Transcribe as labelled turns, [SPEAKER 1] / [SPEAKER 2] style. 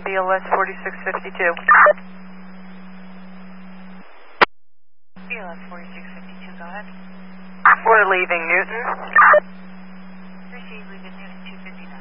[SPEAKER 1] BLS 4652.
[SPEAKER 2] BLS 4652, go ahead.
[SPEAKER 1] We're leaving Newton.